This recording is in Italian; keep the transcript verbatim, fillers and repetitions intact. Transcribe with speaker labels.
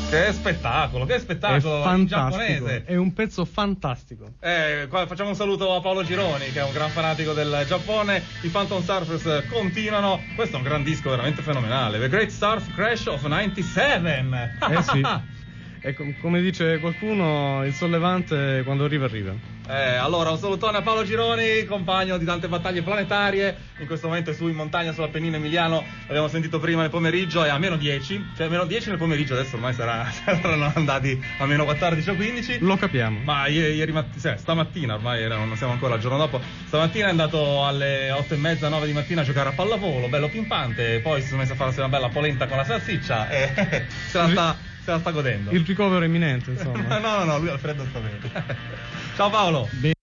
Speaker 1: Che spettacolo, che spettacolo
Speaker 2: È
Speaker 1: in
Speaker 2: fantastico,
Speaker 1: giapponese.
Speaker 2: è un pezzo fantastico.
Speaker 1: Eh, qua facciamo un saluto a Paolo Gironi, che è un gran fanatico del Giappone. I Phantom Surfers continuano. Questo è un gran disco veramente fenomenale. The Great Surf Crash of novantasette.
Speaker 2: Eh sì. E com- come dice qualcuno, il sollevante quando arriva arriva.
Speaker 1: Eh, allora un salutone a Paolo Gironi, compagno di tante battaglie planetarie. In questo momento è su in montagna sull'Appennino emiliano. L'abbiamo sentito prima nel pomeriggio, è a meno dieci. Cioè a meno dieci nel pomeriggio, adesso ormai sarà, saranno andati a meno quattordici o quindici.
Speaker 2: Lo capiamo.
Speaker 1: Ma ieri, ieri mattina, stamattina, ormai era, non siamo ancora al giorno dopo. Stamattina è andato alle otto e mezza, nove di mattina a giocare a pallavolo, bello pimpante. Poi si sono messo a farsi una bella polenta con la salsiccia e se la sta, se la sta godendo.
Speaker 2: Il ricovero è imminente, insomma.
Speaker 1: no, no, no, lui al freddo sta bene. Ciao Paolo.
Speaker 2: Bene.